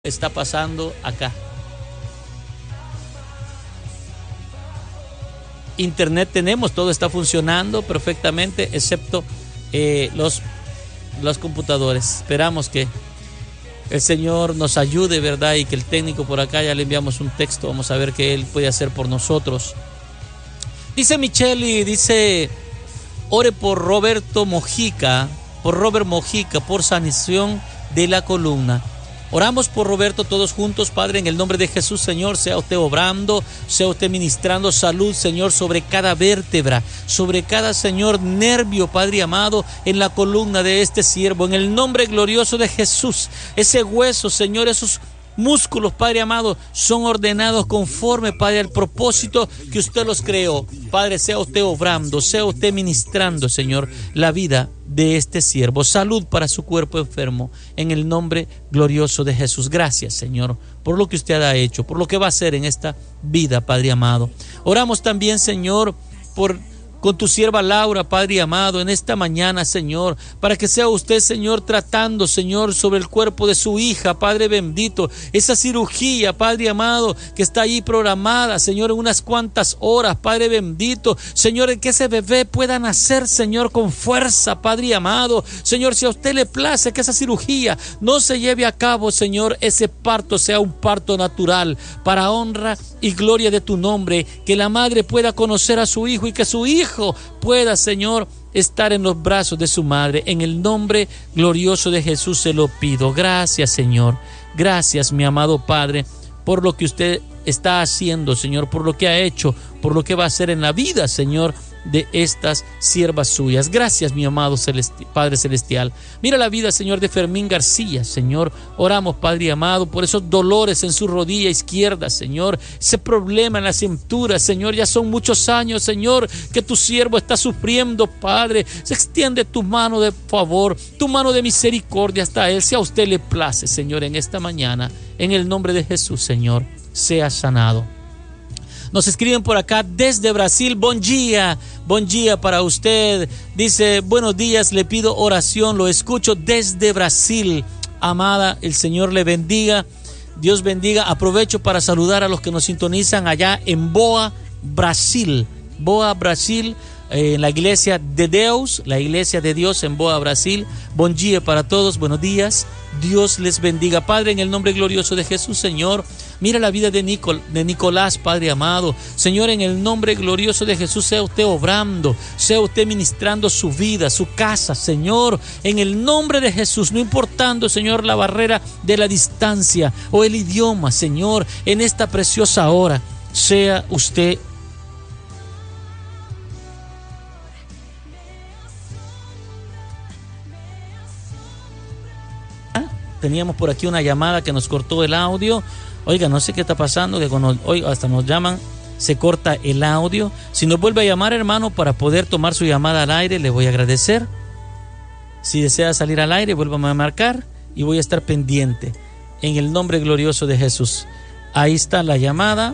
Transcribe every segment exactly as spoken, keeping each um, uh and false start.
está pasando acá. Internet tenemos, todo está funcionando perfectamente, excepto eh, los, los computadores. Esperamos que el Señor nos ayude, ¿verdad? Y que el técnico por acá, ya le enviamos un texto, vamos a ver qué Él puede hacer por nosotros. Dice Micheli, dice, ore por Roberto Mojica, por Robert Mojica, por sanación de la columna. Oramos por Roberto todos juntos, Padre, en el nombre de Jesús, Señor, sea usted obrando, sea usted ministrando salud, Señor, sobre cada vértebra, sobre cada, Señor, nervio, Padre amado, en la columna de este siervo, en el nombre glorioso de Jesús. Ese hueso, Señor, esos músculos, Padre amado, son ordenados conforme, Padre, al propósito que usted los creó. Padre, sea usted obrando, sea usted ministrando, Señor, la vida de este siervo. Salud para su cuerpo enfermo, en el nombre glorioso de Jesús. Gracias, Señor, por lo que usted ha hecho, por lo que va a hacer en esta vida, Padre amado. Oramos también, Señor, por con tu sierva Laura, Padre amado, en esta mañana, Señor, para que sea usted, Señor, tratando, Señor, sobre el cuerpo de su hija, Padre bendito, esa cirugía, Padre amado, que está ahí programada, Señor, en unas cuantas horas, Padre bendito, Señor, en que ese bebé pueda nacer, Señor, con fuerza, Padre amado, Señor, si a usted le place que esa cirugía no se lleve a cabo, Señor, ese parto sea un parto natural, para honra y gloria de tu nombre, que la madre pueda conocer a su hijo y que su hijo pueda, Señor, estar en los brazos de su madre. En el nombre glorioso de Jesús se lo pido. Gracias, Señor. Gracias, mi amado Padre, por lo que usted está haciendo, Señor, por lo que ha hecho, por lo que va a hacer en la vida, Señor, de estas siervas suyas. Gracias, mi amado celesti- Padre Celestial. Mira la vida, Señor, de Fermín García, Señor. Oramos, Padre amado, por esos dolores en su rodilla izquierda, Señor. Ese problema en la cintura, Señor. Ya son muchos años, Señor, que tu siervo está sufriendo, Padre. Se extiende tu mano de favor, tu mano de misericordia hasta él. Si a usted le place, Señor, en esta mañana, en el nombre de Jesús, Señor, sea sanado. Nos escriben por acá desde Brasil. Buen día, buen día para usted. Dice, buenos días, le pido oración, lo escucho desde Brasil. Amada, el Señor le bendiga, Dios bendiga. Aprovecho para saludar a los que nos sintonizan allá en Boa, Brasil. Boa, Brasil, eh, en la iglesia de Deus, la iglesia de Dios en Boa, Brasil. Buen día para todos, buenos días. Dios les bendiga. Padre, en el nombre glorioso de Jesús, Señor, mira la vida de, Nicol, de Nicolás, Padre amado. Señor, en el nombre glorioso de Jesús, sea usted obrando, sea usted ministrando su vida, su casa, Señor, en el nombre de Jesús, no importando, Señor, la barrera de la distancia o el idioma, Señor, en esta preciosa hora, sea usted Teníamos por aquí una llamada que nos cortó el audio. Oiga, no sé qué está pasando, que cuando hoy hasta nos llaman se corta el audio. Si nos vuelve a llamar, hermano, para poder tomar su llamada al aire, le voy a agradecer. Si desea salir al aire, vuélvame a marcar y voy a estar pendiente. En el nombre glorioso de Jesús. Ahí está la llamada.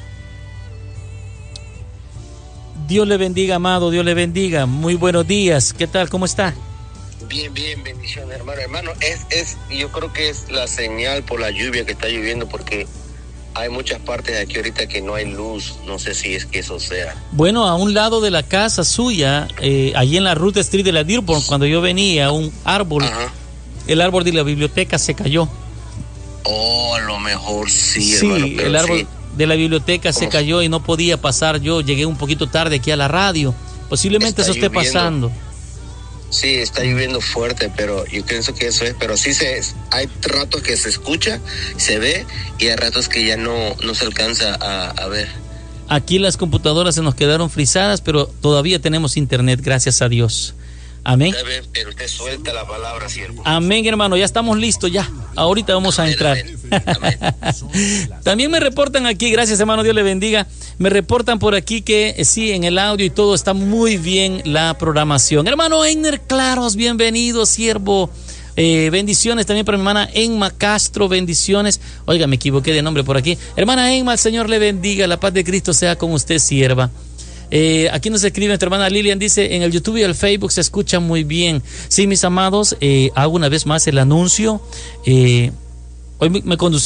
Dios le bendiga, amado, Dios le bendiga. Muy buenos días. ¿Qué tal? ¿Cómo está? Bien, bien, bendiciones, hermano. Hermano, es, es, yo creo que es la señal por la lluvia que está lloviendo, porque hay muchas partes de aquí ahorita que no hay luz. No sé si es que eso sea. Bueno, a un lado de la casa suya, eh, allí en la Ruta Street de la Dearborn, cuando yo venía, un árbol, Ajá. el árbol de la biblioteca se cayó. Oh, a lo mejor sí, sí hermano. Pero el árbol sí. de la biblioteca se cayó y no podía pasar. Yo llegué un poquito tarde aquí a la radio. Posiblemente está eso esté lloviendo. pasando. Sí, está lloviendo fuerte, pero yo pienso que eso es, pero sí se, hay ratos que se escucha, se ve, y hay ratos que ya no, no se alcanza a, a ver. Aquí las computadoras se nos quedaron frisadas, pero todavía tenemos internet, gracias a Dios. Amén. Pero usted suelta la palabra, siervo. Amén, hermano, ya estamos listos, ya. Ahorita vamos amén, a entrar. Amén. Amén. También me reportan aquí, gracias hermano, Dios le bendiga. Me reportan por aquí que eh, sí, en el audio y todo está muy bien la programación. Hermano Einer Claros, bienvenido, siervo. Eh, bendiciones también para mi hermana Enma Castro, bendiciones. Oiga, me equivoqué de nombre por aquí. Hermana Enma, el Señor le bendiga, la paz de Cristo sea con usted, sierva. Eh, aquí nos escribe nuestra hermana Lilian, dice, en el YouTube y el Facebook se escucha muy bien. Sí, mis amados, eh, hago una vez más el anuncio. Eh, Hoy me, me conducí